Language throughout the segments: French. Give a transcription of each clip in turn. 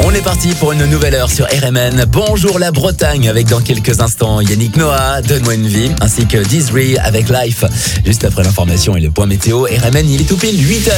On est parti pour une nouvelle heure sur RMN. Bonjour la Bretagne avec dans quelques instants Yannick Noah, Donne-moi une vie, ainsi que Dizri avec Life. Juste après l'information et le point météo, RMN, il est tout pile 8h.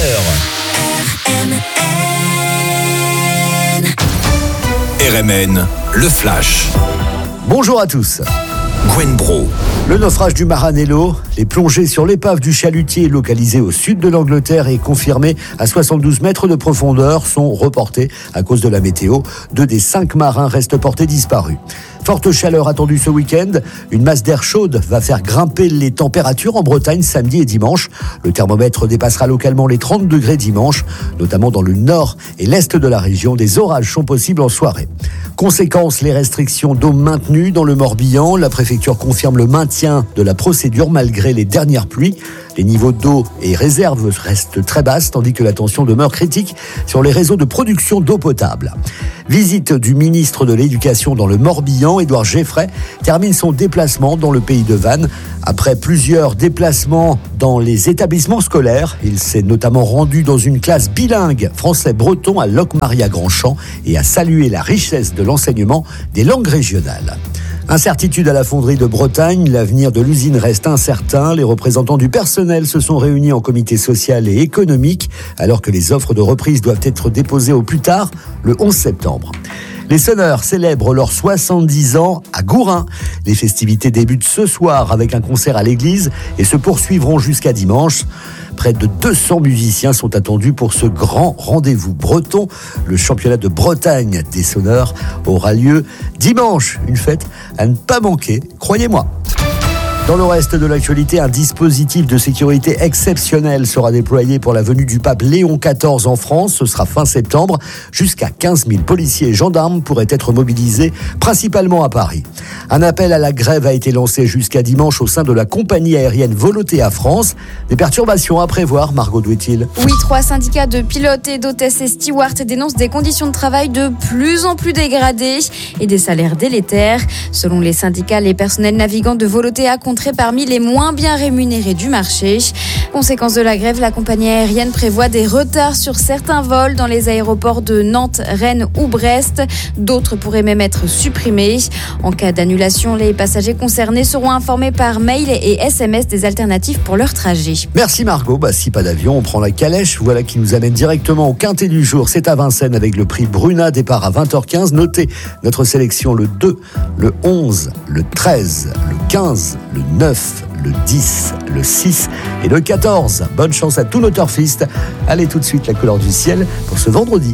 RMN, le flash. Bonjour à tous. Gwen Bro. Le naufrage du Maranello, les plongées sur l'épave du chalutier localisé au sud de l'Angleterre et confirmé à 72 mètres de profondeur sont reportés à cause de la météo. 2 des 5 marins restent portés disparus. Forte chaleur attendue ce week-end. Une masse d'air chaude va faire grimper les températures en Bretagne samedi et dimanche. Le thermomètre dépassera localement les 30 degrés dimanche, notamment dans le nord et l'est de la région. Des orages sont possibles en soirée. Conséquence, les restrictions d'eau maintenues dans le Morbihan. La préfecture confirme le maintien de la procédure malgré les dernières pluies. Les niveaux d'eau et réserves restent très basses, tandis que la tension demeure critique sur les réseaux de production d'eau potable. Visite du ministre de l'Éducation dans le Morbihan, Édouard Geffray, termine son déplacement dans le pays de Vannes. Après plusieurs déplacements dans les établissements scolaires, il s'est notamment rendu dans une classe bilingue français-breton à Locmaria-Grandchamp et a salué la richesse de l'enseignement des langues régionales. Incertitude à la fonderie de Bretagne, l'avenir de l'usine reste incertain. Les représentants du personnel se sont réunis en comité social et économique, alors que les offres de reprise doivent être déposées au plus tard, le 11 septembre. Les Sonneurs célèbrent leurs 70 ans à Gourin. Les festivités débutent ce soir avec un concert à l'église et se poursuivront jusqu'à dimanche. Près de 200 musiciens sont attendus pour ce grand rendez-vous breton. Le championnat de Bretagne des Sonneurs aura lieu dimanche. Une fête à ne pas manquer, croyez-moi. Dans le reste de l'actualité, un dispositif de sécurité exceptionnel sera déployé pour la venue du pape Léon XIV en France. Ce sera fin septembre. Jusqu'à 15 000 policiers et gendarmes pourraient être mobilisés, principalement à Paris. Un appel à la grève a été lancé jusqu'à dimanche au sein de la compagnie aérienne Volotea France. Des perturbations à prévoir, Margot Douetil. Oui, 3 syndicats de pilotes et d'hôtesses et stewards dénoncent des conditions de travail de plus en plus dégradées et des salaires délétères. Selon les syndicats, les personnels navigants de Volotea compteraient parmi les moins bien rémunérés du marché. Conséquence de la grève, la compagnie aérienne prévoit des retards sur certains vols dans les aéroports de Nantes, Rennes ou Brest. D'autres pourraient même être supprimés. En cas d'annulation, les passagers concernés seront informés par mail et SMS des alternatives pour leur trajet. Merci Margot. Si pas d'avion, on prend la calèche. Voilà qui nous amène directement au quintet du jour. C'est à Vincennes avec le prix Bruna, départ à 20h15. Notez notre sélection le 2, le 11, le 13, le 15, le 9, le 10, le 6 et le 14. Bonne chance à tous nos turfistes. Allez tout de suite la couleur du ciel pour ce vendredi.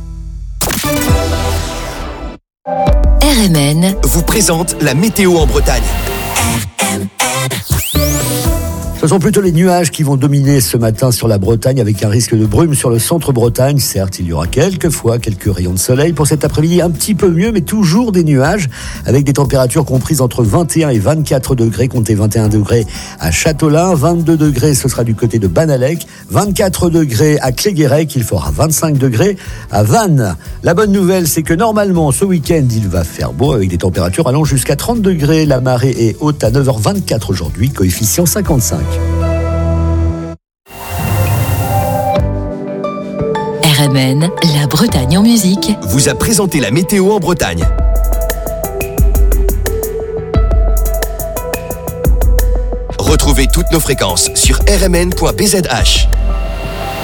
RMN vous présente la météo en Bretagne. Ce sont plutôt les nuages qui vont dominer ce matin sur la Bretagne avec un risque de brume sur le centre Bretagne. Certes, il y aura quelques rayons de soleil. Pour cet après-midi, un petit peu mieux, mais toujours des nuages avec des températures comprises entre 21 et 24 degrés. Comptez 21 degrés à Châteaulin, 22 degrés, ce sera du côté de Banalec, 24 degrés à Cléguérec, il fera 25 degrés à Vannes. La bonne nouvelle, c'est que normalement, ce week-end, il va faire beau avec des températures allant jusqu'à 30 degrés. La marée est haute à 9h24 aujourd'hui, coefficient 55. RMN, la Bretagne en musique, vous a présenté la météo en Bretagne. Retrouvez toutes nos fréquences sur rmn.bzh.